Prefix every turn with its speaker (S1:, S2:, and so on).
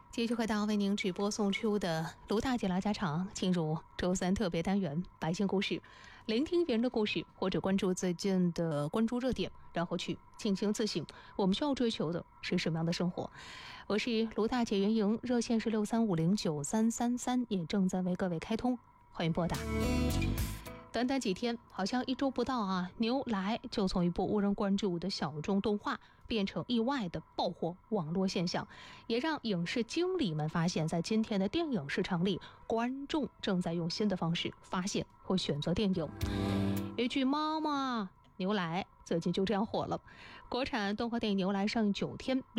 S1: 继续回到为您直播送出的卢大姐来家常，进入周三特别单元百姓故事，聆听别人的故事，或者关注最近的关注热点，然后去进行自省。我们需要追求的是什么样的生活？我是卢大姐袁莹，热线是63509333，也正在为各位开通，欢迎拨打。短短几天，好像1周不到啊，牛来就从一部无人关注的小众动画变成意外的爆火网络现象，也让影视经理们发现，在今天的电影市场里，观众正在用新的方式发现或选择电影。一句妈妈牛来最近就这样火了。国产动画电影牛来上映9天，